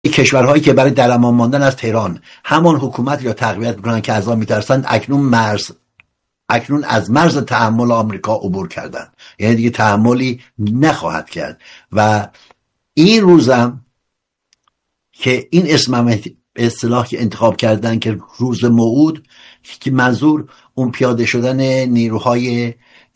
کشورهایی که برای در امان ماندن از تهران همان حکومت را تقویت میکنن که از آن میترسند، اکنون از مرز تحمل آمریکا عبور کردند. یعنی دیگه تحملی نخواهد کرد. و این روزم که این اسم اصطلاح که انتخاب کردن که روز موعود، که منظور اون پیاده شدن نیروهای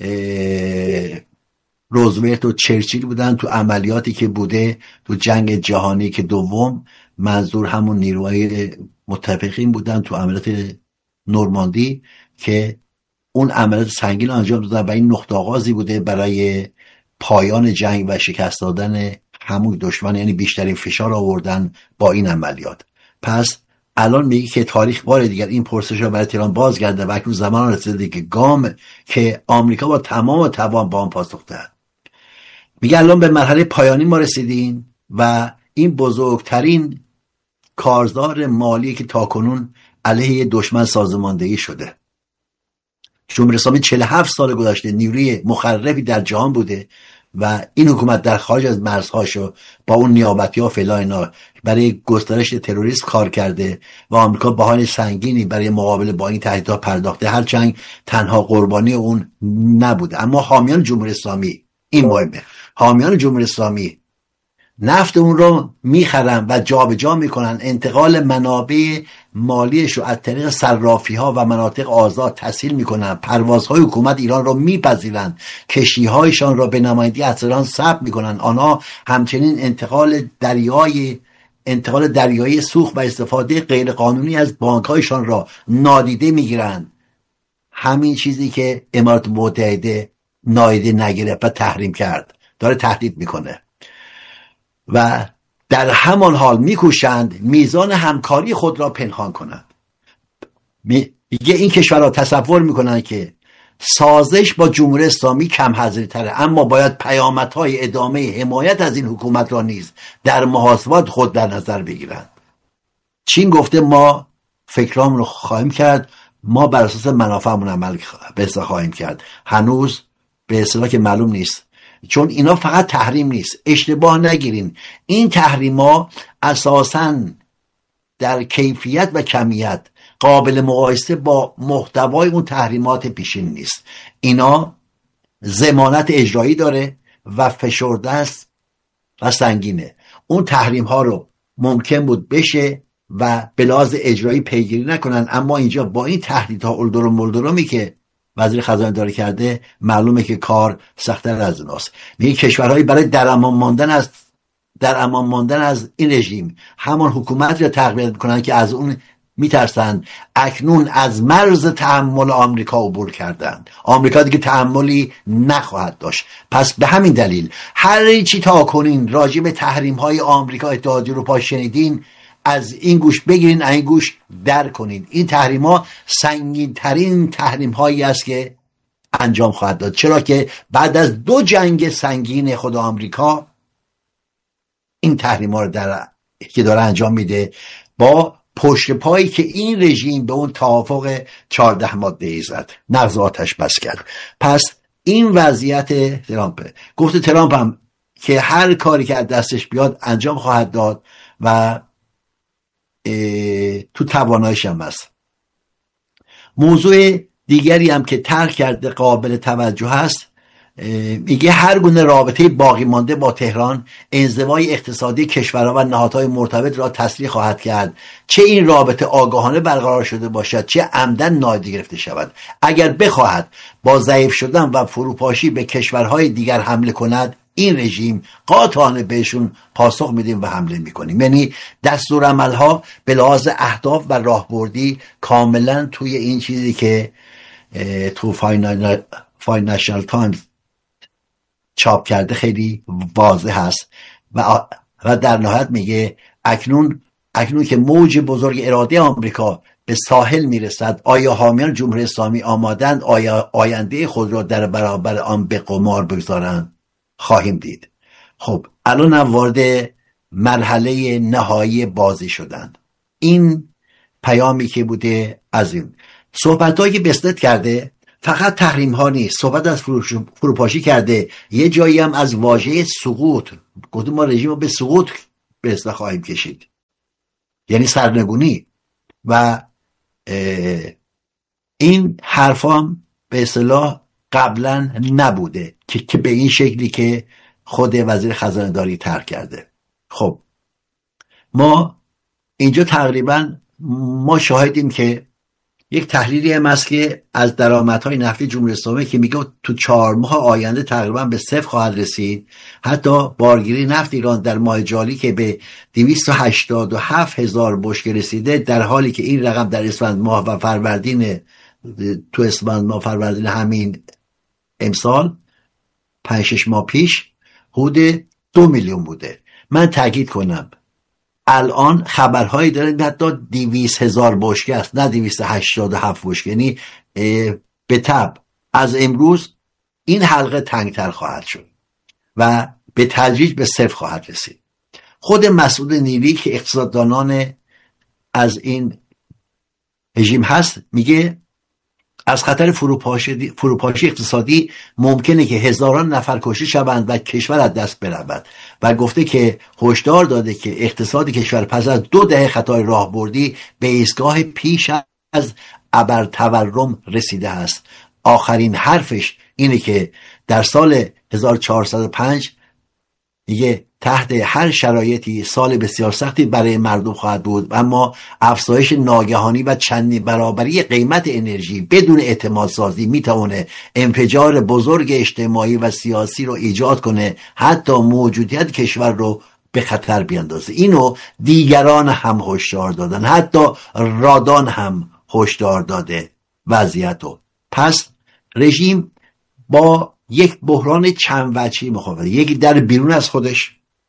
روزولت و چرچیل بودن تو عملیاتی که بوده تو جنگ جهانی که دوم. منظور همون نیروهای متفقین بودن تو عملیات نورماندی که اون عملیات سنگین انجام دادن و این نقطه آغازی بوده برای پایان جنگ و شکست دادن همون دشمن، یعنی بیشترین فشار آوردن با این عملیات. پس الان میگه که تاریخ بار دیگر این پرسش را برای تهران بازگرده و اکنون زمان رسیده که که آمریکا با تمام توان با آن پاسخ دهد. میگه الان به مرحله پایانی ما رسیدیم و این بزرگترین کارزار مالی که تاکنون علیه دشمن سازماندهی شده. جمهوری اسلامی 47 سال گذشته نیروی مخربی در جهان بوده و این حکومت در خارج از مرزهاشو با اون نیابتی‌ها فعلا اینا برای گسترش تروریسم کار کرده و آمریکا بهای سنگینی برای مقابله با این تهدیدها پرداخته، هرچند تنها قربانی اون نبوده. اما حامیان جمهوری اسلامی، این مهمه، حامیان جمهوری اسلامی نفت اون رو میخرن و جابجا میکنن، انتقال منابع مالیش رو از طریق صرافی ها و مناطق آزاد تسهیل میکنن، پروازهای حکومت ایران رو میپذیرن، کشتی هایشان را به نمایندگی از ایران ثبت میکنن. آنها همچنین انتقال دریایی سوخت و استفاده غیر قانونی از بانک هایشان را نادیده میگیرن. همین چیزی که امارات متحده نادیده نگرفت و تحریم کرد داره تهدید میکنه و در همان حال میکوشند میزان همکاری خود را پنهان کنند. میگه این کشورها تصور میکنند که سازش با جمهوری اسلامی کم حذری تره، اما باید پیامدهای ادامه حمایت از این حکومت را نیز در محاسبات خود در نظر بگیرند. چین گفته ما فکرام رو خواهیم کرد، ما بر اساس منافعمون عمل خواهیم کرد. هنوز به اصطلاح که معلوم نیست، چون اینا فقط تحریم نیست، اشتباه نگیرین، این تحریما اساساً در کیفیت و کمیت قابل مقایسه با محتوای اون تحریمات پیشین نیست. اینا ضمانت اجرایی داره و فشرده است و سنگینه. اون تحریم ها رو ممکن بود بشه و به لحاظ اجرایی پیگیری نکنن، اما اینجا با این تهدیدها اولدرم مولدرمی که وزیر خزانه داری کرده معلومه که کار سخت‌تر از اوناست. میگه کشورهایی برای در امان ماندن از این رژیم همان حکومت را تقویت میکنن که از اون میترسن، اکنون از مرز تحمل آمریکا عبور کردند. آمریکا دیگه تحملی نخواهد داشت. پس به همین دلیل هر چی تا کنین راجع به تحریم های آمریکا اتحادیه اروپا شنیدین، از این گوش بگیرین، از این گوش در کنین. این تحریم ها سنگین ترین تحریم هایی است که انجام خواهد داد، چرا که بعد از 2 جنگ سنگین خود آمریکا این تحریم ها رو که داره انجام میده با پشت پایی که این رژیم به اون توافق 14 ماده‌ای زد، نقض آتش بس کرد. پس این وضعیت ترامپ. گفته ترامپ هم که هر کاری که از دستش بیاد انجام خواهد داد و تو تواناییش هم هست. موضوع دیگری هم که طرح کرده قابل توجه هست، میگه هر گونه رابطه باقی مانده با تهران انزوای اقتصادی کشورها و نهادهای مرتبط را تسریع خواهد کرد، چه این رابطه آگاهانه برقرار شده باشد چه عمدن نادیده گرفته شود. اگر بخواهد با ضعیف شدن و فروپاشی به کشورهای دیگر حمله کند، این رژیم قاطعانه بهشون پاسخ میدیم و حمله میکنیم. یعنی دستورالعمل‌ها به لحاظ اهداف و راهبردی کاملا توی این چیزی که تو فاینانشال تایمز چاپ کرده خیلی واضح هست و در نهایت میگه اکنون که موج بزرگ اراده آمریکا به ساحل میرسد، آیا حامیان جمهوری اسلامی آمادند آیا آینده خود را در برابر آن به قمار بگذارند؟ خواهیم دید. خب الان هم وارد مرحله نهایی بازی شدند. این پیامی که بوده از این صحبت‌هایی که بسنت کرده فقط تحریم ها نیست، صحبت از فروپاشی کرده، یه جایی هم از واژه سقوط گفته ما رژیم رو به سقوط به اصطلاح خواهیم کشید. یعنی سرنگونی. و این حرفام به اصطلاح قبلا نبوده که به این شکلی که خود وزیر خزانه داری طرح کرده. خب ما اینجا تقریبا ما شاهدیم که یک تحلیلی هم هست که از درآمدهای نفتی جمهوری اسلامی که میگه تو 4 ماه آینده تقریبا به 0 خواهد رسید. حتی بارگیری نفت ایران در ماه جاری که به 287,000 بشکه رسیده، در حالی که این رقم در اسفند ماه و فروردین همین امسال 5-6 ماه پیش حدود 2 میلیون بوده. من تاکید کنم الان خبرهایی داره حتی 200,000 بشکه است، نه 287 بشکه. یعنی به تبع از امروز این حلقه تنگتر خواهد شد و به تدریج به 0 خواهد رسید. خود مسعود نیلی که اقتصاددانان از این رژیم هست میگه از خطر فروپاشی اقتصادی ممکنه که هزاران نفر کشته شوند و کشور از دست برود و گفته که هشدار داده که اقتصاد کشور پس از 2 دهه خطای راهبردی به ایستگاه پیش از ابرتورم رسیده است. آخرین حرفش اینه که در سال 1405 دیگه تحت هر شرایطی سال بسیار سختی برای مردم خواهد بود، اما افزایش ناگهانی و چندین برابری قیمت انرژی بدون اعتماد سازی میتونه انفجار بزرگ اجتماعی و سیاسی رو ایجاد کنه، حتی موجودیت کشور رو به خطر بیاندازه. اینو دیگران هم هشدار دادن، حتی رادان هم هشدار داده وضعیتو. پس رژیم با یک بحران چند وجهی مخاطبه، یکی در بیرون از خودش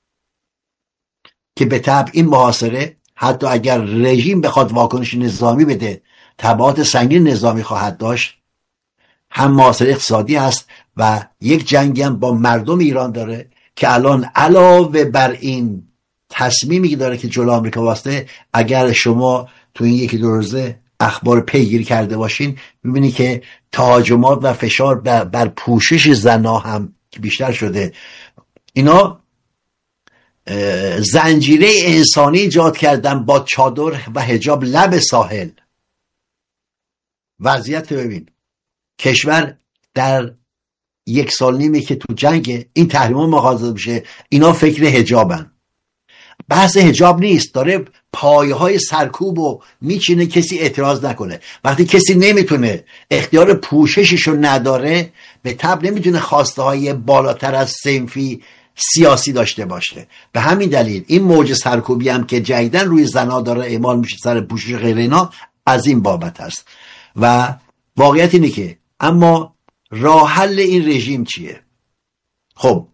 که به طبع این محاصره حتی اگر رژیم بخواد واکنش نظامی بده تبعات سنگین نظامی خواهد داشت، هم محاصره اقتصادی است و یک جنگی هم با مردم ایران داره که الان علاوه بر این تصمیمی که داره که جلو آمریکا واسطه، اگر شما تو این 1-2 روزه اخبار پیگیری کرده باشین میبینی که تهاجمات و فشار بر پوشش زنا هم بیشتر شده. اینا زنجیره انسانی ایجاد کردن با چادر و حجاب لب ساحل. وضعیت ببین، کشور در 1 سال نیمه که تو جنگ این تحریما مغازه بشه، اینا فکر حجابن. بحث حجاب نیست، داره پایه های سرکوب و میچینه کسی اعتراض نکنه. وقتی کسی نمیتونه اختیار پوشششو نداره، به طبع نمیتونه خواسته های بالاتر از صنفی سیاسی داشته باشه. به همین دلیل این موج سرکوبی هم که جدیدن روی زنا داره اعمال میشه سر پوشش غیر اینا، از این بابت هست. و واقعیت اینه که اما راه حل این رژیم چیه؟ خب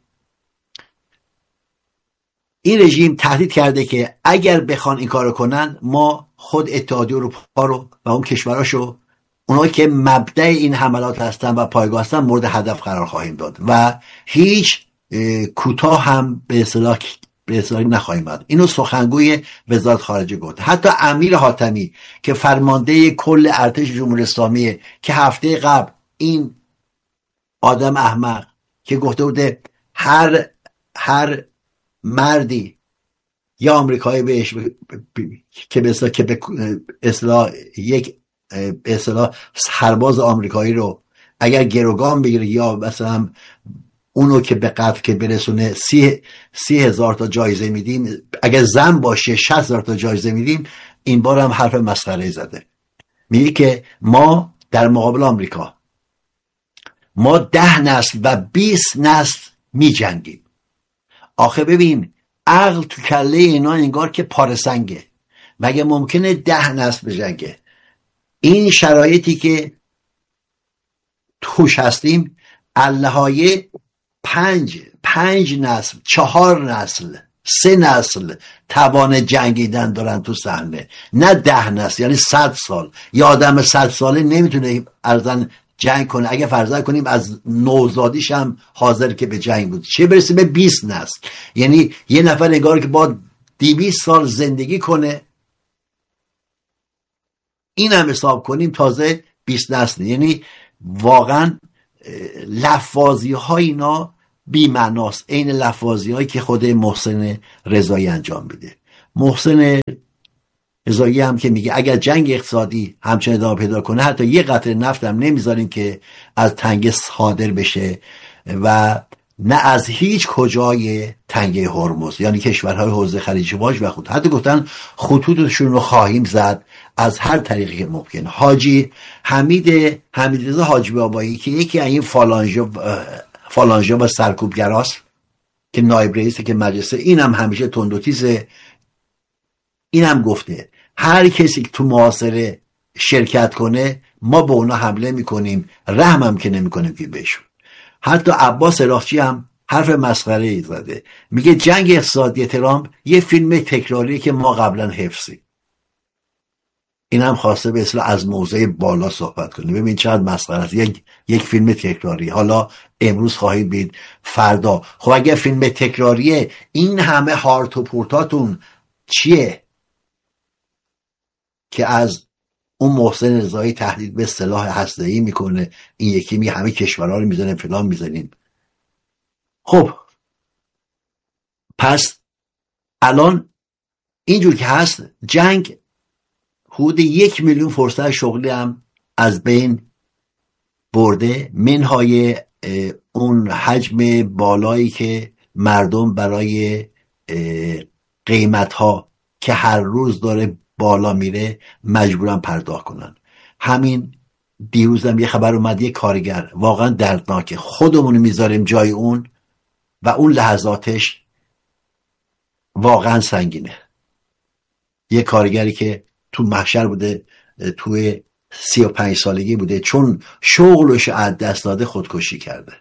این رژیم تهدید کرده که اگر بخوان این کارو کنن، ما خود اتحادیه اروپا رو و اون کشوراشو، اونایی که مبدأ این حملات هستن و پایگاه هستن، مورد هدف قرار خواهیم داد و هیچ کوتاه هم به اصطلاح نخواهیم داد. اینو سخنگوی وزارت خارجه گفت. حتی امیر حاتمی که فرمانده کل ارتش جمهوری اسلامی که هفته قبل این آدم احمق که گفته بوده هر مردی یا آمریکایی بهش که به اصطلاح یک به اصطلاح سرباز آمریکایی رو اگر گروگان بگیره یا مثلا اونو که به قتل که برسونه 30,000 تا جایزه میدیم، اگر زن باشه 60,000 تا جایزه میدیم. این بار هم حرف مسخره زده. میگه که ما در مقابل آمریکا ما 10 نسل و 20 نسل میجنگیم. آخه ببین عقل تو کله اینا انگار که پارسنگه. مگه ممکنه 10 نسل بجنگه؟ این شرایطی که توش هستیم اللهایه 5 نسل 4 نسل 3 نسل توان جنگیدن دارن تو صحنه، نه 10 نسل. یعنی 100 سال. یه آدم 100 ساله نمیتونه ارزن جنگ کنه. اگه فرض کنیم از نوزادیش هم حاضر که به جنگ بود، چه برسه به 20 نسل. یعنی یه نفر نگار که با 200 سال زندگی کنه، این هم حساب کنیم تازه 20 نسل. یعنی واقعا لفاظی های اینا بی معناست، عین لفاظی هایی که خود محسن رضایی انجام میده. محسن رضایی هم که میگه اگر جنگ اقتصادی همچنان ادامه پیدا کنه حتی یه قطره نفت هم نمیذاریم که از تنگه صادر بشه و نه از هیچ کجای تنگه هرمز، یعنی کشورهای حوزه خلیج فارس و خود حتی گفتن خطوطشون رو خواهیم زد از هر طریقی که ممکن. حاجی حمیدرضا حاجی بابایی که یکی از این فالانژا و سرکوبگراست که نایب رئیسه که مجلسه، اینم همیشه تند و تیزه، اینم گفته هر کسی که تو محاصره شرکت کنه ما به اونا حمله میکنیم، رحم هم که نمیکنیم که بهشون. حتی عباس عراقچی هم حرف مسخره ای زده، میگه جنگ اقتصادی ترامپ یه فیلم تکراریه که ما قبلا حفظیم. این هم خواسته به اصطلاح از موضع بالا صحبت کنه. ببین چقدر مسخره است، یک فیلم تکراری. حالا امروز خواهید دید، فردا. خب اگه فیلم تکراریه این همه هارت و پورتاتون چیه که از اون محسن رضایی تهدید به سلاح هسته‌ای میکنه، این یکی می همه کشورها رو میزنه فلان میزنیم. خب پس الان اینجور که هست جنگ حدود 1 میلیون فرصت شغلی هم از بین برده، منهای اون حجم بالایی که مردم برای قیمت ها که هر روز داره بالا میره مجبورن پرداخت کنن. همین دیروزم یه خبر اومد، یه کارگر واقعا دردناکه، خودمون میذاریم جای اون و اون لحظاتش واقعا سنگینه. یه کارگری که تو محشر بوده، توی 35 سالگی بوده، چون شغلش از دست داده خودکشی کرده.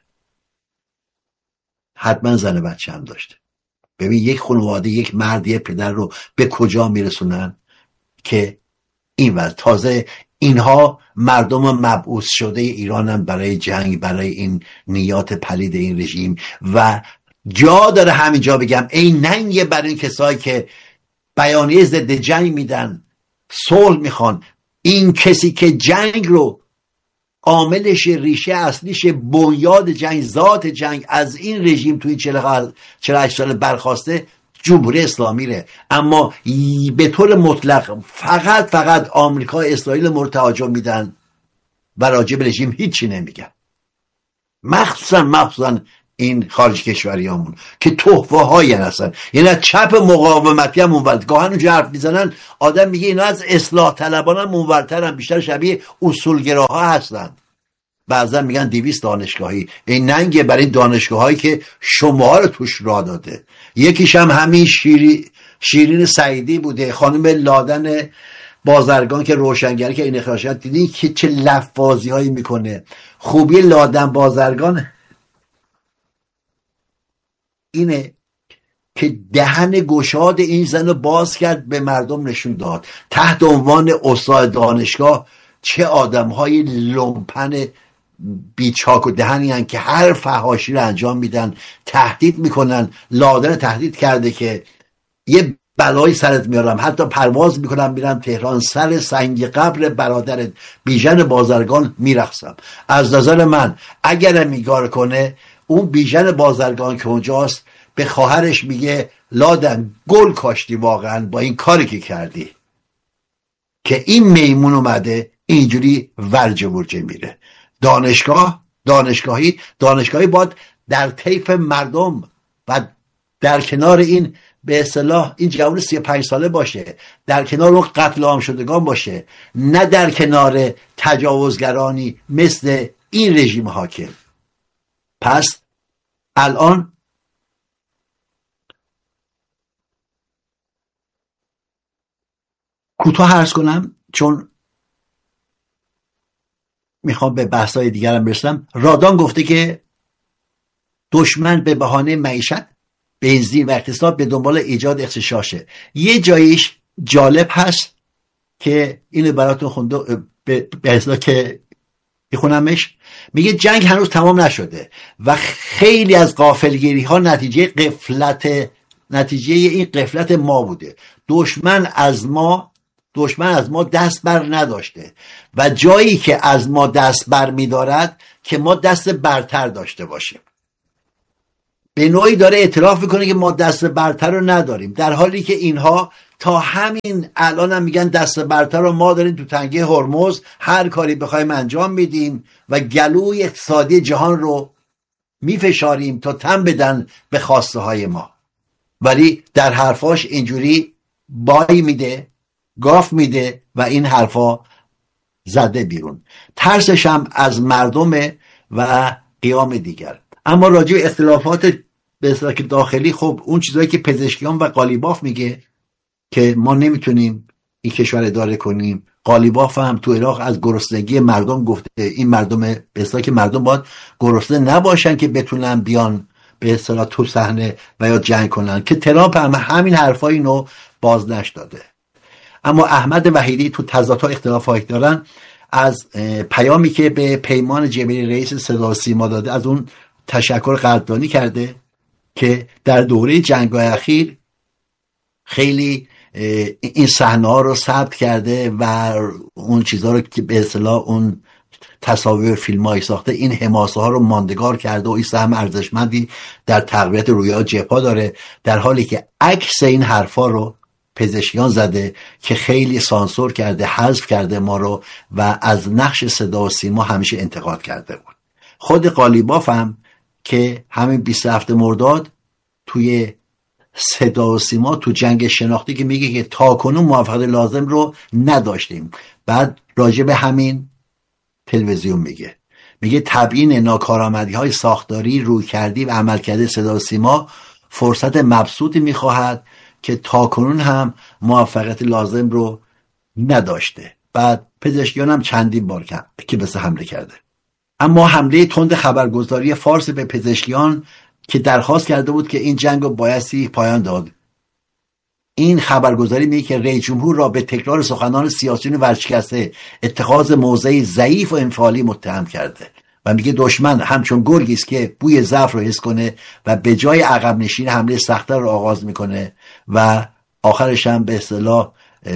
حتما زن بچه هم داشته. ببین یک خانواده، یک مرد، یک پدر رو به کجا میرسونن که این وقت تازه اینها مردم مبعوث شده ایرانن برای جنگ، برای این نیات پلید این رژیم. و جا داره همینجا بگم ای ننگه برای این کسایی که بیانیه ضد جنگ میدن، صلح میخوان. این کسی که جنگ رو عاملش، ریشه اصلیش، بنیاد جنگ، ذات جنگ از این رژیم توی 48 سال برخواسته جمهوری اسلامی ره. اما به طور مطلق فقط آمریکا، اسرائیل مورد تهاجم میدن و راجع به رژیم هیچی نمیگن. مخصوصا این خارج کشوریامون که تحفه هایی هستن، یعنی از چپ مقاومتی هم منورد. گاهن اونجا حرف میزنن آدم میگه اینا از اصلاح طلبان هم منورترن، بیشتر شبیه اصولگراها هستن. بعضا میگن 200 دانشگاهی. این ننگه برای دانشگاه هایی که شما رو توش را داده. یکیش هم همین شیرین سعیدی بوده، خانم لادن بازرگان که روشنگری که این اخراجات، دیدین که چه لفاظی هایی میکنه. خوبی لادن بازرگان اینه که دهن گشاد این زن رو باز کرد، به مردم نشون داد تحت عنوان استاد دانشگاه چه آدمهای لومپن بیچاک و دهنی هن که هر فحاشی رو انجام میدن، تهدید میکنن. لادن تهدید کرده که یه بلای سرت میارم، حتی پرواز میکنم میرم تهران، سر سنگ قبر برادرت بیژن بازرگان میرقصم. از نظر من اگر میگار کنه اون بیژن بازرگان که اونجاست به خواهرش میگه لادن گل کاشتی واقعا با این کاری که کردی، که این میمون اومده اینجوری ورجه ورجه میره. دانشگاهی باید در طیف مردم و در کنار این به اصطلاح این جوان 35 ساله باشه، در کنار اون قتل عام شدگان باشه، نه در کنار تجاوزگرانی مثل این رژیم حاکم. پس الان کوتاه عرض کنم چون میخوام به بحث‌های دیگرم برسم. رادان گفته که دشمن به بهانه معیشت، بنزین و اقتصاد به دنبال ایجاد اغتشاشه. یه جاییش جالب هست که اینو براتون خونده به اصطلاح که بخونمش. میگه جنگ هنوز تمام نشده و خیلی از غافلگیری ها نتیجه این غفلت ما بوده. دشمن از ما دست بر نداشته و جایی که از ما دست بر می‌دارد که ما دست برتر داشته باشیم. به نوعی داره اعتراف میکنه که ما دست برتر رو نداریم، در حالی که اینها تا همین الان هم میگن دست برتر رو ما داریم تو تنگه هرمز، هر کاری بخوایم انجام میدیم و گلوی اقتصادی جهان رو میفشاریم تا تن بدن به خواسته های ما. ولی در حرفاش اینجوری بای میده، گاف میده و این حرفا زده بیرون. ترسش هم از مردمه و قیام دیگر. اما راجع به اختلافات به اصطلاح داخلی، خب اون چیزایی که پزشکیان و قالیباف میگه که ما نمیتونیم این کشور اداره کنیم. قالیباف هم تو عراق از گرسنگی مردم گفته این مردم به اصطلاح که مردم باید گرسنه نباشن که بتونن بیان به اصطلاح تو صحنه و یا جنگ کنن، که ترامپ هم همین حرفای اینو بازنش داده. اما احمد وحیدی تو تضادها اختلافات دارن، از پیامی که به پیمان جبری رئیس صدا و سیما داده از اون تشکر قدردانی کرده که در دوره جنگ‌های اخیر خیلی این صحنه‌ها رو ثبت کرده و اون چیزها رو که به اصطلاح اون تصاویر فیلمایی ساخته، این حماسه ها رو ماندگار کرده و این سهم ارزشمندی در تقویت رویای جبهه داره، در حالی که عکس این حرفا رو پزشکیان زده که خیلی سانسور کرده، حذف کرده ما رو و از نقش صدا و سیما همیشه انتقاد کرده بود. خود قالیباف هم که همین 27 مرداد توی صدا و سیما تو جنگ شناختی که میگه که تاکنون موفقیت لازم رو نداشتیم، بعد راجع به همین تلویزیون میگه تبیین ناکارآمدی های ساختاری، رویکردی و عملکرد صدا و سیما فرصت مبسوطی میخواهد که تاکنون هم موفقیت لازم رو نداشته. بعد پزشکیان هم چندین بار که بس حمله کرده. اما حمله تند خبرگزاری فارس به پزشکیان که درخواست کرده بود که این جنگ رو بایستی پایان داد، این خبرگزاری میگه که رئیس جمهور را به تکرار سخنان سیاسیون ورشکسته اتخاذ موضعی ضعیف و انفعالی متهم کرده و میگه دشمن همچون گرگی است که بوی ضعف رو حس کنه و به جای عقب نشین حمله سخت‌تر رو آغاز میکنه و آخرش هم به اصطلاح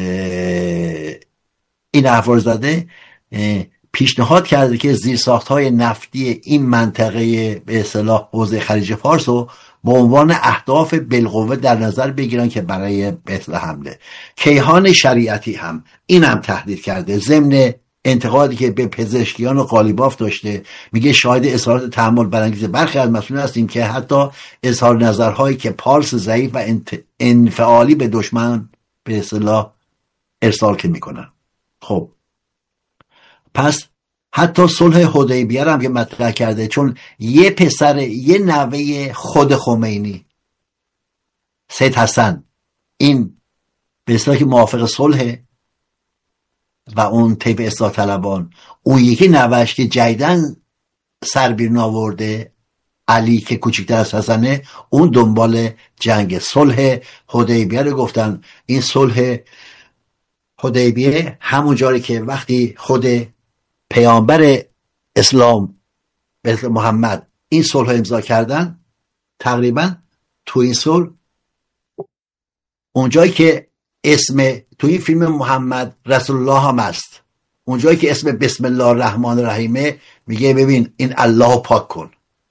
این احوال زده پیشنهاد کرده که زیرساخت‌های نفتی این منطقه به اصطلاح حوزه خلیج فارس رو به عنوان اهداف بالقوه در نظر بگیرن که برای به اصطلاح حمله. کیهان شریعتی هم این هم تهدید کرده، ضمن انتقادی که به پزشکیان و قالیباف داشته، میگه شاهد اظهارات تحمل برانگیز برخی از مسئولین هستیم که حتی اظهار نظرهایی که پالس ضعیف و انفعالی به دشمن به اصطلاح ارسال که میکنن. خب پس حتی صلح حدیبیه هم که مطرح کرده، چون یه پسر یه نوه خود خمینی سید حسن این به اصطلاح که موافق صلح و اون طیف اصلاح طلبان، اون یکی نوهش که جدیدن سر بیرون آورده علی که کوچکتر از حسنه، اون دنبال جنگ. صلح حدیبیه رو گفتن، این صلح حدیبیه همون جاری که وقتی خود پیامبر اسلام به محمد این صلح امضا کردن، تقریبا تو این صلح اونجایی که اسم تو این فیلم محمد رسول الله هم هست، اونجایی که اسم بسم الله الرحمن الرحیمه، میگه ببین این الله پاک کن.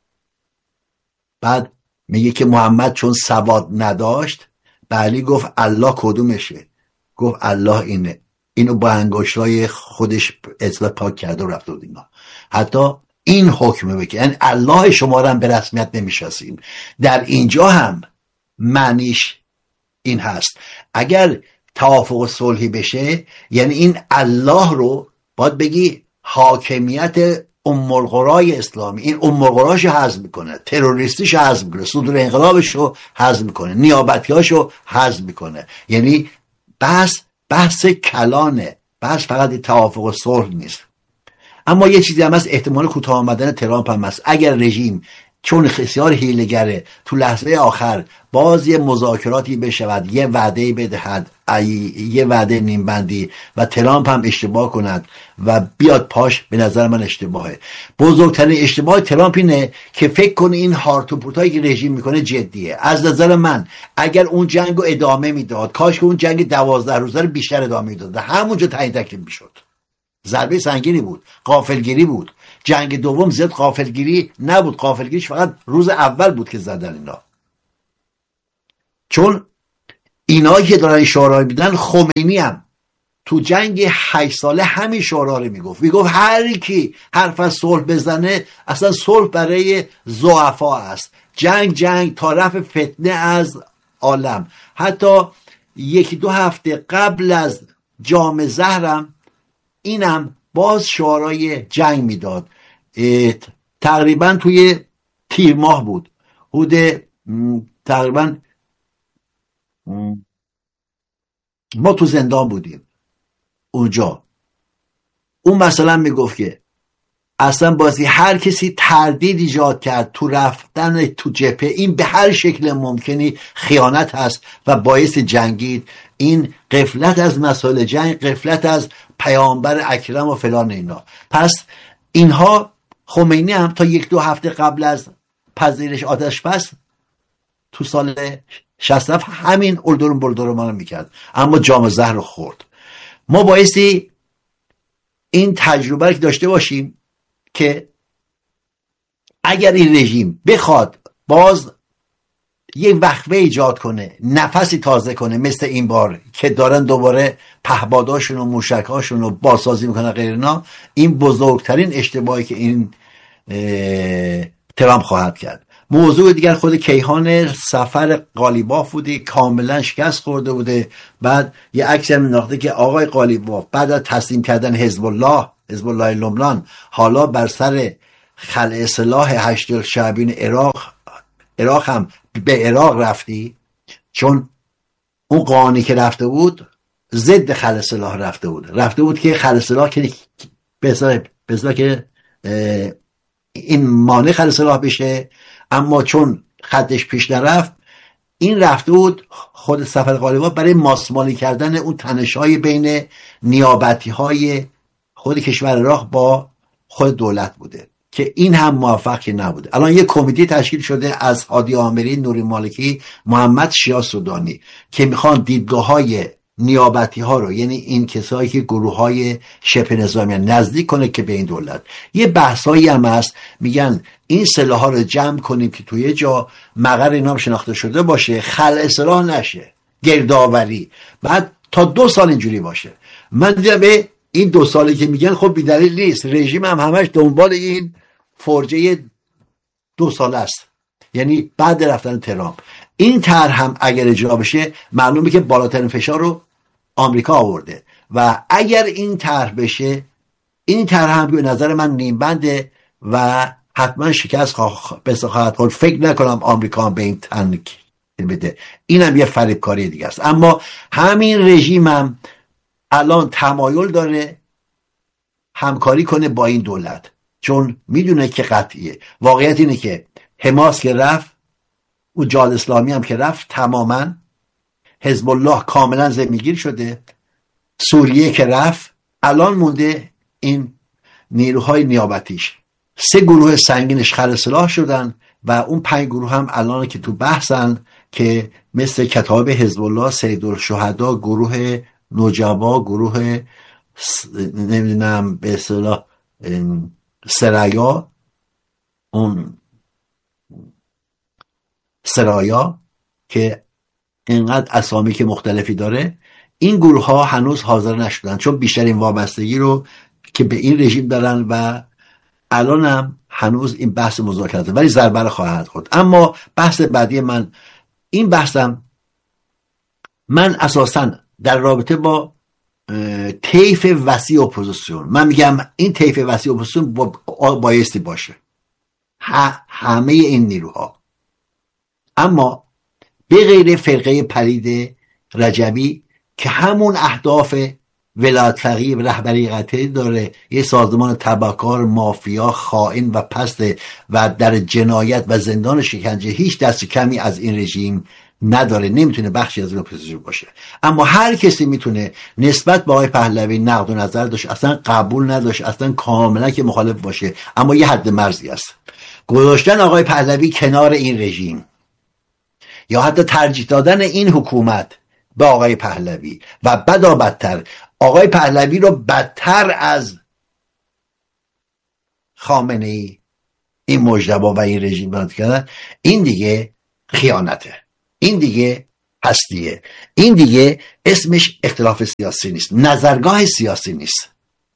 بعد میگه که محمد چون سواد نداشت به علی گفت الله کدومشه؟ گفت الله اینه، اینو با انگشتای خودش اصلا پاک کرده و رفته بود. اینا حتی این حکمه بگه، یعنی الله شما رو هم به رسمیت نمیشناسیم. در اینجا هم معنیش این هست اگر توافق صلحی بشه، یعنی این الله رو باید بگی حاکمیت ام القرای اسلامی، این ام القراش حذف میکنه، تروریستیش حذف میکنه، صدور انقلابشو حذف میکنه، نیابتیاشو حذف میکنه. یعنی بحث کلانه، بحث فقط توافق صلح نیست. اما یه چیزی هم هست، احتمال کوتاه آمدن ترامپ هم هست. اگر رژیم چون بسیار حیله‌گره تو لحظه آخر باز یه مذاکراتی بشود، یه وعده بدهد، یه وعده نیم بندی و ترامپ هم اشتباه کند و بیاد پاش، به نظر من اشتباهه. بزرگترین اشتباه ترامپ اینه که فکر کنه این هارت و پورتایی که رژیم میکنه جدیه. از نظر من اگر اون جنگو ادامه میداد، کاش که اون جنگ 12 روزه رو بیشتر ادامه میداد، همونجا تعیین تکلیف میشد. ضربه سنگینی بود، غافلگیری بود. جنگ دوم زیاد غافلگیری نبود، غافلگیریش فقط روز اول بود که زدن اینا. چون اینا که دارن شعارهای میدن، خمینی هم تو جنگ 8 ساله همین شعارها رو میگفت هر کی حرف از صلح بزنه اصلا صلح برای ضعفا است، جنگ تا رفع فتنه از عالم. حتی 1-2 هفته قبل از جام زهرم اینم باز شعارهای جنگ میداد. تقریبا توی تیر ماه بود، تقریبا ما تو زندان بودیم اونجا. اون مثلا میگفت که اصلا بازی هر کسی تردید ایجاد کرد تو رفتن تو جبهه، این به هر شکل ممکنی خیانت هست و باعث جنگید. این غفلت از مسائل جنگ، غفلت از پیامبر اکرم و فلان اینا. پس اینها خمینی هم تا 1-2 هفته قبل از پذیرش آتش بس تو سال 67 همین اردورم بلدورم رو میکرد، اما جام زهر رو خورد. ما بایستی این تجربه رو داشته باشیم که اگر این رژیم بخواد باز یک وقفه ایجاد کنه، نفسی تازه کنه، مثل این بار که دارن دوباره پهپاداشون و موشکاشون رو بازسازی میکنن غیرنا، این بزرگترین اشتباهی که این ترامپ خواهد کرد. موضوع دیگر خود کیهان سفر قالیباف بوده، کاملا شکست خورده بوده. بعد یه عکس هم انداخته که آقای قالیباف بعد از تسلیم کردن حزب الله لبنان، حالا بر سر خلع سلاح 8 شعبین عراق هم به عراق رفتی، چون اون قانی که رفته بود ضد خلع سلاح رفته بود که خلع سلاح که به که این مانع خلع سلاح بشه، اما چون خطش پیش نرفت، این رفته بود خود سفر قالیباف برای ماسمالی کردن اون تنش‌های بین نیابتی‌های خود کشور عراق با خود دولت بوده که این هم موفق نبوده. الان یک کمیته تشکیل شده از هادی آمری، نوری مالکی، محمد شیعه سودانی که میخوان دیدگاه‌های نیابتی‌ها رو، یعنی این کسایی که گروه‌های شبه نظامی نزدیک کنه که به این دولت. یه بحثایی هم هست، میگن این سلاح‌ها رو جمع کنیم که توی جا مقر اینا شناخته شده باشه، خلع سلاح نشه، گردآوری، بعد تا 2 سال اینجوری باشه. من دیدم به این 2 سالی که میگن خب بی‌دلیل نیست، رژیم هم همش دنبال این فرجه 2 ساله است، یعنی بعد رفتن ترامپ. این طرح هم اگر اجرا بشه معلومه که بالاترین فشار رو آمریکا آورده و اگر این طرح بشه، این طرح هم به نظر من نیم بنده و حتما شکست خواهد خورد. فکر نکنم آمریکا هم به این تن بده. اینم یه فریبکاری دیگه است. اما همین رژیم هم الان تمایل داره همکاری کنه با این دولت، چون میدونه که قطعیه. واقعیت اینه که حماس که رفت، او جهاد اسلامی هم که رفت، تماما حزب الله کاملا زمینگیر شده. سوریه که رفت، الان مونده این نیروهای نیابتیش. 3 گروه سنگینش خلع سلاح شدن و اون 5 گروه هم الان که تو بحثن، که مثل کتاب حزب الله، سیدالشهدا، گروه نجبا، گروه نمیدونم به اصطلاح سرایا که اینقدر اسامی که مختلفی داره، این گروه ها هنوز حاضر نشدن، چون بیشترین وابستگی رو که به این رژیم دارن و الان هم هنوز این بحث مذاکراته، ولی ضربه خواهد خورد. اما بحث بعدی من، این بحثم من اساساً در رابطه با طیف وسیع اپوزیسیون، من میگم این طیف وسیع اپوزیسیون بایستی باشه، همه این نیروها، اما به غیر فرقه پلید رجبی که همون اهداف ولایت فقیه و رهبری قطعی داره، یه سازمان تبهکار، مافیا، خائن و پسته و در جنایت و زندان شکنجه هیچ دست کمی از این رژیم نداره، نمیتونه بخشی از این اپوزیسیون باشه. اما هر کسی میتونه نسبت به آقای پهلوی نقد و نظر داشت، اصلا قبول نداشت، اصلا کاملا که مخالف باشه، اما یه حد مرزی است. گذاشتن آقای پهلوی کنار این رژیم یا حتی ترجیح دادن این حکومت به آقای پهلوی و بدا بدتر آقای پهلوی رو بدتر از خامنه ای، این مجتبی و این رژیم بلند کردن، این دیگه خیانته، این دیگه هستیه، این دیگه اسمش اختلاف سیاسی نیست، نظرگاه سیاسی نیست.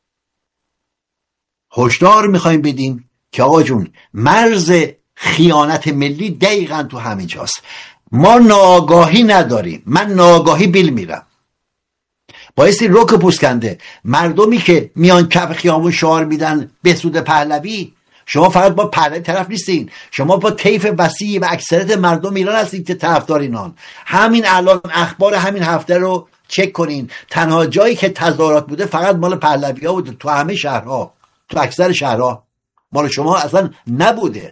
هشدار میخوایم بدیم که آقا جون مرز خیانت ملی دقیقا تو همین جاست. ما ناآگاهی نداریم، من ناآگاهی بیل میرم بایستی رک پوسکنده مردمی که میان کف خیابون شعار میدن به سود پهلوی. شما فقط با پهلوی طرف نیستین، شما با طیف وسیع و اکثریت مردم ایران هستید که طرفدار اینان. همین الان اخبار همین هفته رو چک کنین، تنها جایی که تظاهرات بوده فقط مال پهلوی‌ها بوده تو همه شهرها، تو اکثر شهرها، مال شما اصلا نبوده.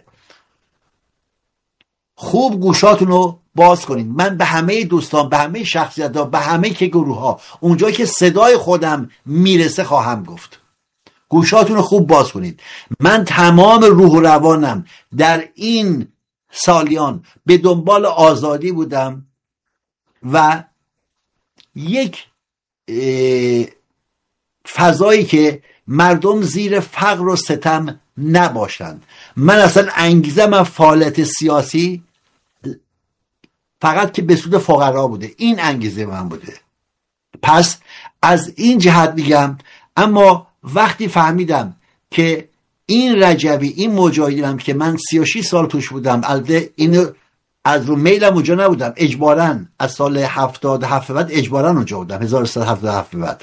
خوب گوشاتون رو باز کنین. من به همه دوستان، به همه شخصیت‌ها، به همه که گروه‌ها اونجایی که صدای خودم میرسه خواهم گفت، گوشاتون رو خوب باز کنید. من تمام روح و روانم در این سالیان به دنبال آزادی بودم و یک فضایی که مردم زیر فقر و ستم نباشند. من اصلا انگیزه من فعالیت سیاسی فقط که به سود فقرا بوده، این انگیزه من بوده. پس از این جهت میگم. اما وقتی فهمیدم که این رجبی، این مجاهدینم که من 36 سال توش بودم، البته اینو از رو میلم اونجا نبودم، اجباراً از سال 77 بعد اجباراً اونجا بودم، 1377 بعد،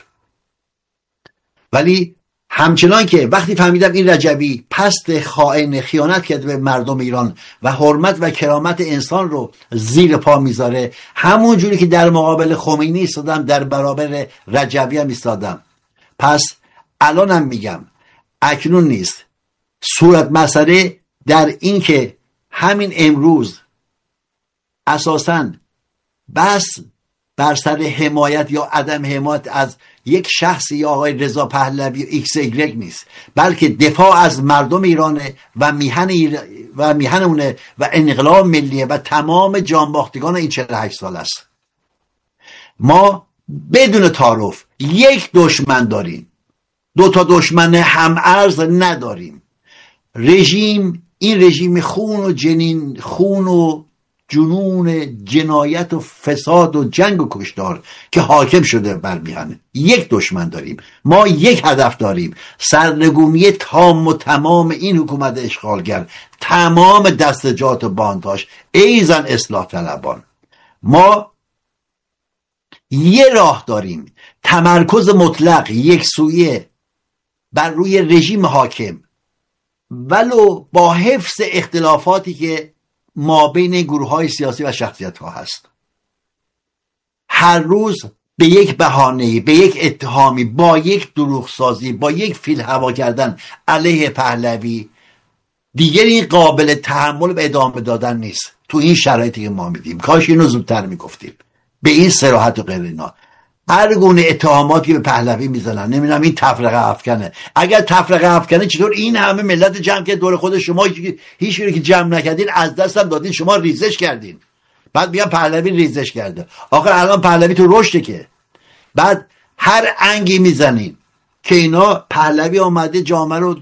ولی همچنان که وقتی فهمیدم این رجبی پست خائن خیانت کرده به مردم ایران و حرمت و کرامت انسان رو زیر پا میذاره، همون جوری که در مقابل خمینی ایستادم در برابر رجبی هم ایستادم. پس الانم میگم اکنون نیست، صورت مسئله در این که همین امروز اساساً بس بر سر حمایت یا عدم حمایت از یک شخصی یا آقای رضا پهلوی و ایکس ایگرگ نیست، بلکه دفاع از مردم ایرانه و میهنونه و انقلاب ملیه و تمام جانباختگان این 48 سال است. ما بدون تعارف یک دشمن داریم، دو تا دشمن هم ارز نداریم. این رژیم خون و جنون جنایت و فساد و جنگ و کشتار که حاکم شده بر میهنه. یک دشمن داریم، ما یک هدف داریم، سرنگونی تام و تمام این حکومت اشغالگر، تمام دستجات و باندهاش، ایزن اصلاح طلبان. ما یه راه داریم، تمرکز مطلق یک سویه بر روی رژیم حاکم، ولو با حفظ اختلافاتی که ما بین گروه های سیاسی و شخصیت ها هست. هر روز به یک بهانه‌ای، به یک اتهامی، با یک دروغ سازی، با یک فیل هوا کردن علیه پهلوی دیگر این قابل تحمل و ادامه دادن نیست. تو این شرایطی که ما میدیم کاش اینو زودتر میگفتیم به این صراحت و غیر اینا. هر گونه اتهاماتی به پهلوی میزنن، نمیدونم این تفرقه افکنه. اگر تفرقه افکنه چطور این همه ملت جمع که دور خود شما هیچ که جمع نکردین، از دست هم دادین، شما ریزش کردین. بعد میگن پهلوی ریزش کرده. آخر الان پهلوی تو رشده که. بعد هر انگی میزنین که اینا پهلوی آمده جامعه رو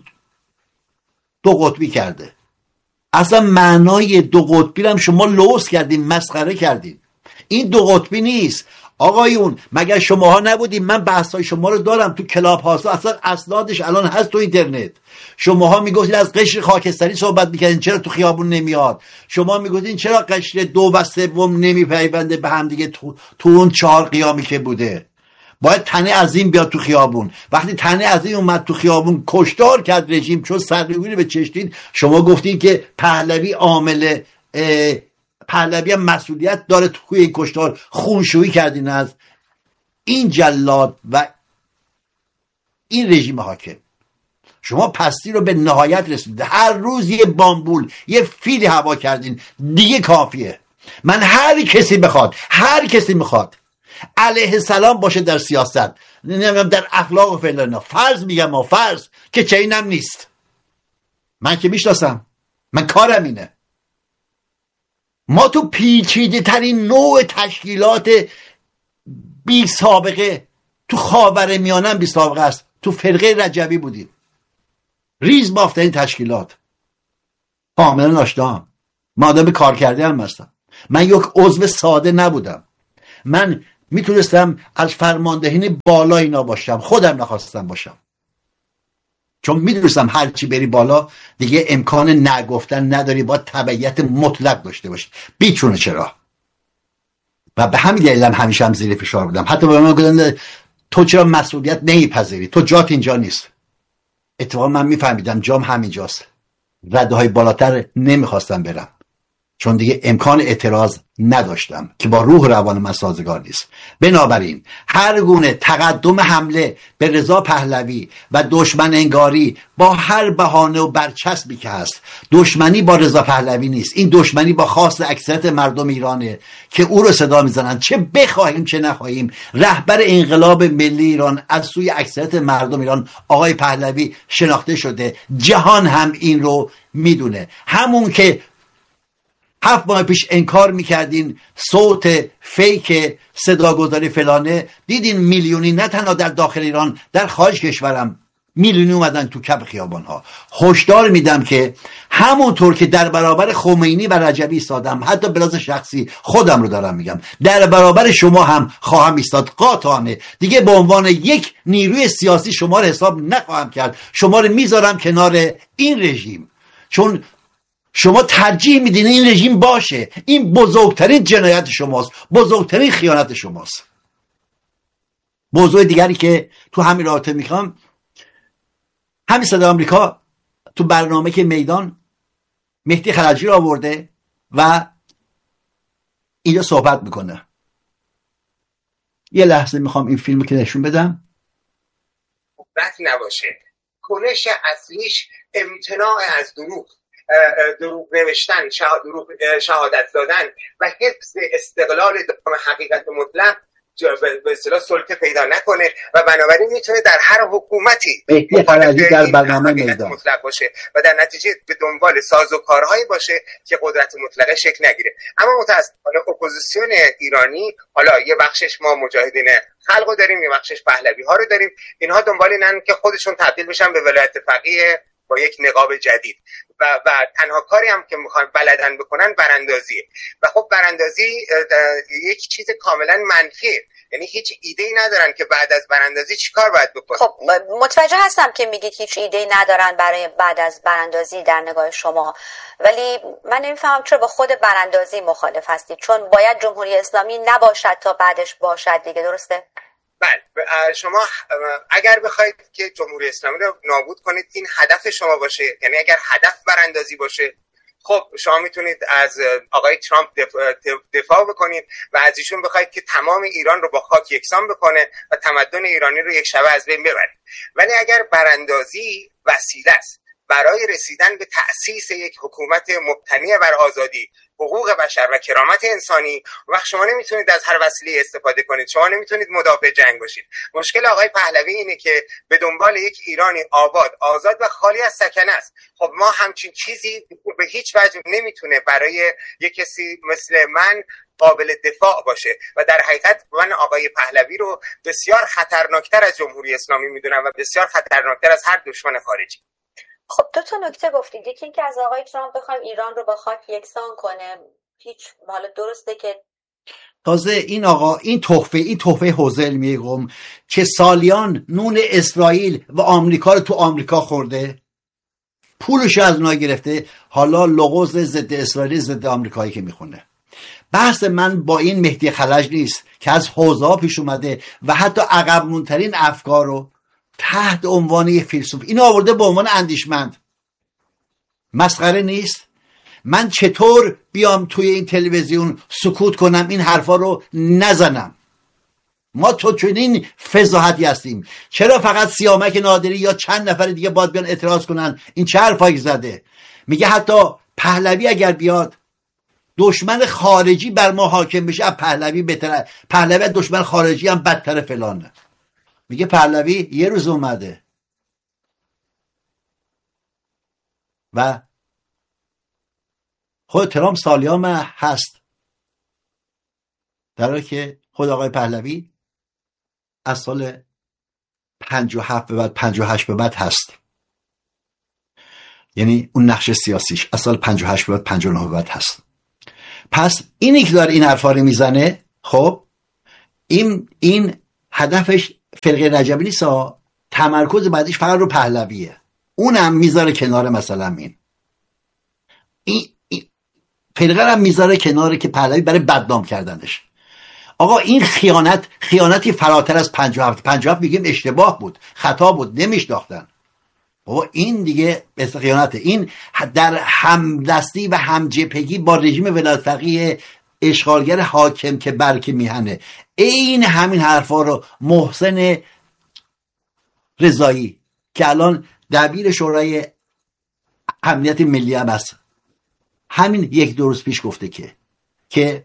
دو قطبی کرده. اصلا معنای دو قطبی رو هم شما لوث کردین، مسخره کردین. این دو قطبی نیست آقایون. مگر شماها نبودیم؟ من بحثای شما رو دارم تو کلاب هاست، اصلا اسنادش الان هست تو اینترنت. شماها میگفتید از قشر خاکستری صحبت میکردین، چرا تو خیابون نمیاد؟ شما میگفتین چرا قشر 2 و 3 نمیپیونده به هم دیگه تو اون 4 قیامی که بوده؟ باید تنه عظیم بیاد تو خیابون. وقتی تنه عظیم اومد تو خیابون، کشتار کرد رژیم، چون سرنگونی به چشتین، شما گفتین که پهلوی عامل، پهلوی هم مسئولیت داره توی این کشتار، خونشویی کردین از این جلاد و این رژیم حاکم. شما پستی رو به نهایت رسیده، هر روز یه بامبول، یه فیل هوا کردین، دیگه کافیه. من هر کسی میخواد علیه السلام باشه در سیاست، نمیدونم در اخلاق و فلان، فرض میگم فرض که چینم نیست، من که میشناسم، من کارم اینه. ما تو پیچیده ترین نوع تشکیلات بی سابقه تو خاورمیانه بی سابقه است، تو فرقه رجبی بودیم. ریز بافترین تشکیلات، کاملا آشنام. من آدم کار کرده هم هستم. من یک عضو ساده نبودم. من میتونستم از فرماندهین بالا اینا باشم، خودم نخواستم باشم، چون میدونستم هرچی بری بالا دیگه امکان نگفتن نداری، با تبعیت مطلق داشته باشی. بیچونه چرا. و به همین دلیل همیشه هم زیر فشار بودم. حتی به من گفتن تو چرا مسئولیت نمیپذیری، تو جات اینجا نیست. اتفاقا من میفهمیدم جام همینجاست. رده های بالاتر نمیخواستم برم، چون دیگه امکان اعتراض نداشتم که با روح روان من سازگار نیست. بنابراین هر گونه تقدم حمله به رضا پهلوی و دشمن انگاری با هر بهانه و برچسبی که هست، دشمنی با رضا پهلوی نیست. این دشمنی با خواست اکثریت مردم ایرانه که او رو صدا میزنن، چه بخواهیم چه نخواهیم. رهبر انقلاب ملی ایران از سوی اکثریت مردم ایران آقای پهلوی شناخته شده. جهان هم این رو میدونه. همون که 7 ماه پیش انکار میکردین صوت فیک صداگذاری فلانه، دیدین میلیونی نه تنها در داخل ایران، در خارج کشورم میلیونی اومدن تو کف خیابان ها. هشدار میدم که همونطور که در برابر خمینی و رجبی ایستادم، حتی به لحاظ شخصی خودم رو دارم میگم، در برابر شما هم خواهم ایستاد. قاطعانه دیگه به عنوان یک نیروی سیاسی شما رو حساب نخواهم کرد. شما رو میذارم کنار این رژیم، چون شما ترجیح میدین این رژیم باشه. این بزرگترین جنایت شماست، بزرگترین خیانت شماست. موضوع دیگری که تو همین رابطه میخوام، همین صدای آمریکا تو برنامه که میدان مهدی خلجی رو آورده و اینجا صحبت میکنه. یه لحظه میخوام این فیلمو که نشون بدم. بحث نباشه. کنش اصلیش امتناع از دروغ نوشتن، شهادت دادن و حفظ استقلال حقیقت مطلق به اصطلاح سلطه پیدا نکنه و بنابراین میتونه در هر حکومتی در برنامه میدان مطلق باشه و در نتیجه به دنبال سازوکارهایی باشه که قدرت مطلقه شکل نگیره. اما متاسفانه اپوزیسیون ایرانی، حالا یه بخشش ما مجاهدین خلقو داریم، یه بخشش پهلوی ها رو داریم، اینها دنبال اینن که خودشون تبدیل بشن به ولایت فقیه با یک نقاب جدید و تنها کاری هم که میخوان بلدن بکنن براندازیه. و خب براندازی یک چیز کاملا منفیه، یعنی هیچ ایده‌ای ندارن که بعد از براندازی چیکار باید بکنن. خب متوجه هستم که میگید هیچ ایده‌ای ندارن برای بعد از براندازی در نگاه شما، ولی من نمیفهمم چرا با خود براندازی مخالف هستید، چون باید جمهوری اسلامی نباشد تا بعدش باشد دیگه، درسته؟ بله، شما اگر بخواید که جمهوری اسلامی رو نابود کنید، این هدف شما باشه، یعنی اگر هدف براندازی باشه، خب شما میتونید از آقای ترامپ دفاع بکنید و از ایشون بخواید که تمام ایران رو با خاک یکسان بکنه و تمدن ایرانی رو یک شبه از بین ببرید. ولی اگر براندازی وسیله است برای رسیدن به تأسیس یک حکومت مبتنی بر آزادی، حقوق بشر و کرامت انسانی، وقت شما نمیتونید از هر وسیله استفاده کنید. شما نمیتونید مدافع جنگ باشید. مشکل آقای پهلوی اینه که به دنبال یک ایرانی آباد، آزاد و خالی از سکنه است. خب ما همچین چیزی به هیچ وجه نمیتونه برای یک کسی مثل من قابل دفاع باشه و در حقیقت من آقای پهلوی رو بسیار خطرناکتر از جمهوری اسلامی میدونم و بسیار خطرناکتر از هر دشمن خارجی. خب 2 تا نکته گفتید. یکی اینکه از آقای ترامپ بخوایم ایران رو با خاک یکسان کنه، هیچ حالا درسته که تازه این آقا این تحفه حوزه علمی قم که سالیان نون اسرائیل و آمریکا رو تو آمریکا خورده، پولش از اونها گرفته، حالا لغز ضد اسرائیل ضد آمریکایی که میخونه. بحث من با این مهدی خلج نیست که از حوزه ها پیش اومده و حتی عقب مونترین افکار رو تحت عنوان فیلسوف اینو آورده به عنوان اندیشمند. مسخره نیست؟ من چطور بیام توی این تلویزیون سکوت کنم، این حرفا رو نزنم؟ ما تو چنین فضاحتی هستیم. چرا فقط سیامک نادری یا چند نفر دیگه باید بیان اعتراض کنن؟ این چه حرفایی زده؟ میگه حتی پهلوی اگر بیاد دشمن خارجی بر ما حاکم بشه، پهلوی بهتره، پهلوی دشمن خارجی هم بدتر فلانه. میگه پهلوی یه روز اومده و خود ترامپ سالیان هست، در حالی که خود آقای پهلوی از سال 57 به بعد 58 به بعد هست. یعنی اون نقش سیاسیش از سال 58 بعد 59 بعد هست. پس اینی که داره این حرفا رو میزنه، خب این هدفش فرقه رجبی نیست، تمرکز بعدیش فقط رو پهلویه، اونم میذاره کنار. مثلا این فرقه هم میذاره کنار که پهلوی برای بدنام کردنش. آقا این خیانتی فراتر از 57 میگیم اشتباه بود، خطا بود، نمیشناختن. بابا این دیگه مثل خیانته. این در همدستی و همجبهگی با رژیم ولایت فقیه اشغالگر حاکم که برک میهنه. این همین حرفا رو محسن رضایی که الان دبیر شورای امنیت ملی هم هست، همین یک دو روز پیش گفته که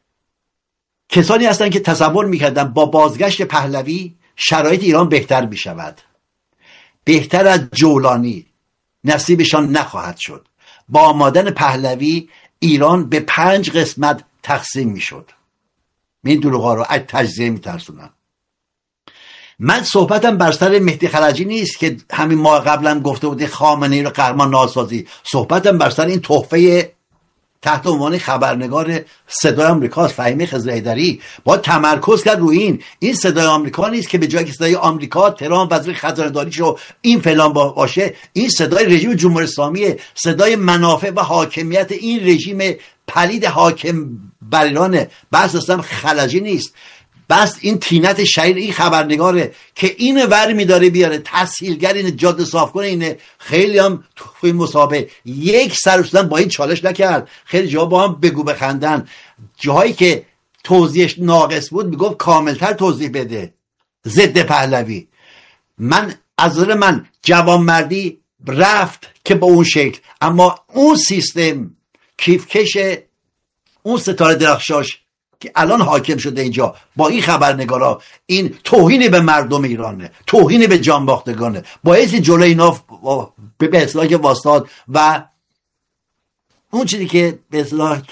کسانی هستن که تصور میکردن با بازگشت پهلوی شرایط ایران بهتر میشود، بهتر از جولانی نصیبشان نخواهد شد. با آمدن پهلوی ایران به 5 قسمت تقسیم میشد. این دروغا رو از تجزیه میترسونن. من صحبتم بر سر مهدی خلجی نیست که همین ماه قبلا گفته بودی خامنه ای رو قهرمان ناسازی. صحبتم بر سر این تحفه تحت عنوان خبرنگار صدای آمریکاست، فهیمه خضرحیدری. با تمرکز کرد روی این صدای آمریکا نیست که به جای که صدای آمریکا تهران وزیر خزانه داریشو این فلان باشه، این صدای رژیم جمهوری اسلامی، صدای منافع و حاکمیت این رژیم پلید حاکم بر ایرانه. بس اصلا خلجی نیست، بس این تینت شهیر این خبرنگاره که اینو ور میداره بیاره تسهیلگر، اینه جاده صاف کنه. اینه خیلی هم توی مسابقه یک سر شدن با این چالش نکرد، خیلی جا با هم بگو بخندن. جاهایی که توضیحش ناقص بود میگفت کاملتر توضیح بده. ضد پهلوی از نظر من جوانمردی رفت که با اون شکل، اما اون سیستم کیفکش اون ستاره درخشاش که الان حاکم شده اینجا با این خبرنگارا، این توهین به مردم ایرانه، توهین به جانباختگانه. باعث جلوی اینا به اصلاح که واسطاد و اون چیزی که به اصلاح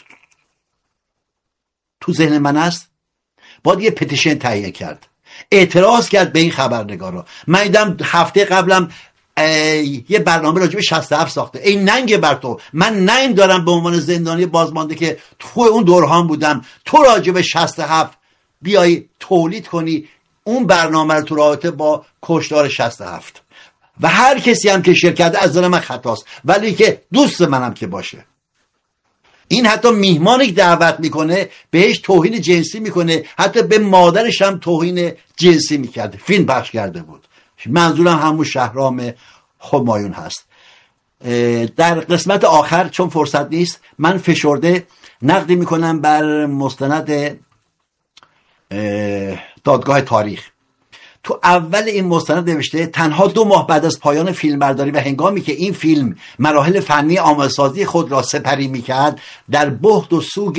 تو ذهن من است، باید یه پتیشن تهیه کرد، اعتراض کرد به این خبرنگارا. من دیدم هفته قبلم یه برنامه راجع به 67 ساخته. این ننگ بر تو، من ننگ دارم به عنوان زندانی بازمانده که تو اون دوران بودم، تو راجع به 67 بیای تولید کنی اون برنامه رو تو رابطه با کشتار 67. و هر کسی هم که شرکت از نظر من خطاست، ولی که دوست منم که باشه. این حتی میهمانی که دعوت میکنه بهش توهین جنسی میکنه، حتی به مادرش هم توهین جنسی میکرده، فیلم پخش کرده بود. منظورم همون شهرام همایون هست. در قسمت آخر چون فرصت نیست، من فشرده نقدی میکنم بر مستند دادگاه تاریخ. تو اول این مستند نوشته تنها 2 ماه بعد از پایان فیلمبرداری و هنگامی که این فیلم مراحل فنی آماده‌سازی خود را سپری میکرد، در بحت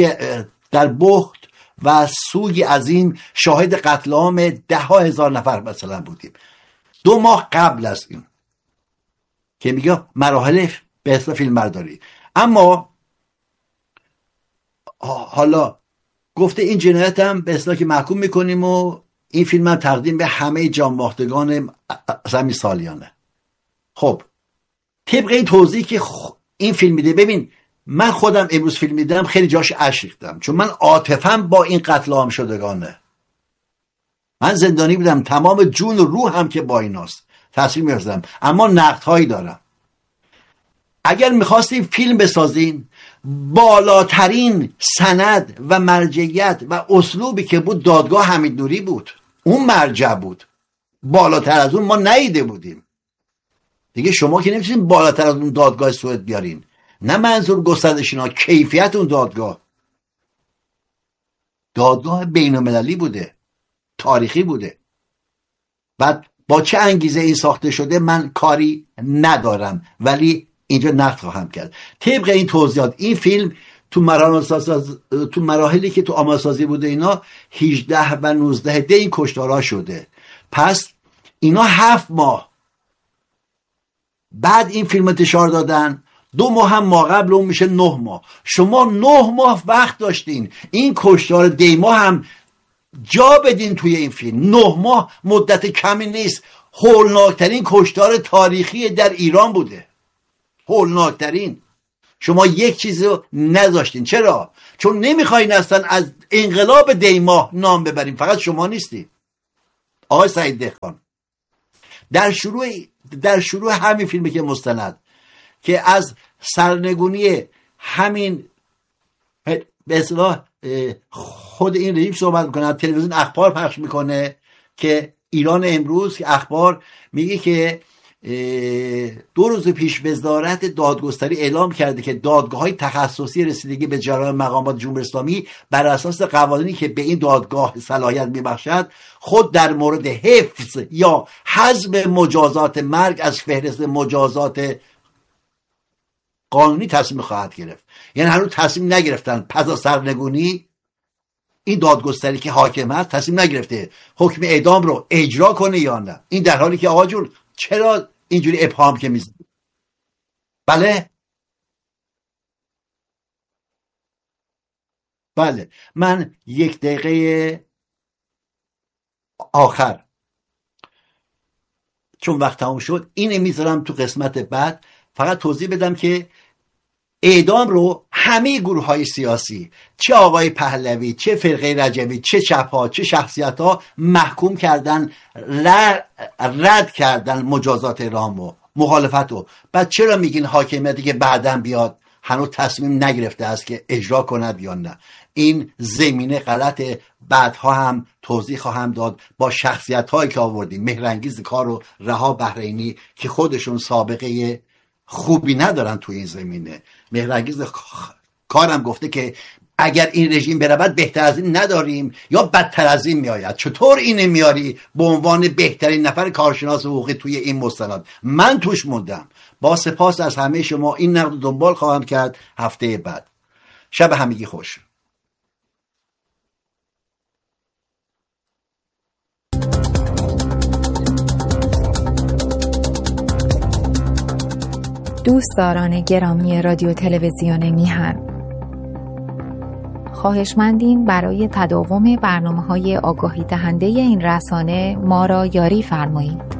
و سوگ عظیم شاهد قتل عام 10,000 نفر مثلا بودیم. 2 ماه قبل از این که میگه مراحل به اصلا فیلم برداری. اما حالا گفته این جنایت هم به اصلا که محکوم میکنیم و این فیلم هم تقدیم به همه جانباختگان زمین سالیانه. خب طبق این توضیح که این فیلم میده، ببین من خودم امروز فیلم میدم خیلی جاش اشک ریختم، چون من عاطفم با این قتل عام شدگانه. من زندانی بودم، تمام جون و روح هم که با ایناست، تصمیم می‌گرفتم، اما نقدهایی دارم. اگر می‌خواستیم فیلم بسازین، بالاترین سند و مرجعیت و اسلوبی که بود دادگاه حمید نوری بود، اون مرجع بود. بالاتر از اون ما ندیده بودیم دیگه. شما که نمی‌تونید بالاتر از اون دادگاه سوئد بیارین. نه منظور گستردشینا، کیفیت اون دادگاه بین‌المللی بوده، تاریخی بوده. بعد با چه انگیزه این ساخته شده من کاری ندارم، ولی اینجا نقد خواهم کرد. طبق این توضیحات این فیلم تو مراحلی که تو آماده‌سازی بوده اینا 18 و 19 دی این کشتارها شده. پس اینا 7 ماه بعد این فیلم انتشار دادن، 2 ماه هم ما قبل اون میشه 9 ماه. شما 9 ماه وقت داشتین این کشتار دیما هم جا بدین توی این فیلم. 9 ماه مدت کمی نیست. هولناکترین کشتار تاریخی در ایران بوده. هولناکترین. شما یک چیزی رو نذاشتین. چرا؟ چون نمیخواین اصلا از انقلاب دیماه نام ببریم. فقط شما نیستی آقای سعید دهقان. در شروع همین فیلمی که مستند که از سرنگونی همین به اصطلاح خود این رژیم صحبت میکنه، تلویزیون اخبار پخش میکنه که ایران امروز که اخبار میگه که 2 روز پیش وزارت دادگستری اعلام کرده که دادگاه‌های تخصصی رسیدگی به جرایم مقامات جمهوری اسلامی بر اساس قوانینی که به این دادگاه صلاحیت میبخشد خود در مورد حفظ یا حذف مجازات مرگ از فهرست مجازات قانونی تصمیم خواهد گرفت. یعنی هنوز تصمیم نگرفتن پس از سرنگونی این دادگستری که حاکم هست تصمیم نگرفته حکم اعدام رو اجرا کنه یا نه. این در حالی که آقا جون چرا اینجوری ابهام که میزنی؟ بله من 1 دقیقه آخر چون وقت تموم شد اینو میذارم تو قسمت بعد. فقط توضیح بدم که اعدام رو همه گروه های سیاسی، چه آقای پهلوی، چه فرقه رجوی، چه چپ ها، چه شخصیت ها محکوم کردن، رد کردن مجازات اعدام و مخالفت رو. بعد چرا میگین حاکمیتی که بعداً بیاد هنوز تصمیم نگرفته است که اجرا کند یا نه؟ این زمینه غلطه. بعدها هم توضیح خواهم داد با شخصیت هایی که آوردیم، مهرانگیز کار و رها بحرینی که خودشون سابقه خوبی ندارن تو این زمینه. مهرانگیز کارم گفته که اگر این رژیم برود بهتر از این نداریم یا بدتر از این میآید. چطور اینو میاری به عنوان بهترین نفر کارشناس حقوقی توی این مستند؟ من توش موندم. با سپاس از همه شما این نقد دنبال خواهم کرد هفته بعد. شب همگی خوش. دوستداران گرامی رادیو تلویزیون میهن، خواهشمندیم برای تداوم برنامه‌های آگاهی دهنده این رسانه ما را یاری فرمایید.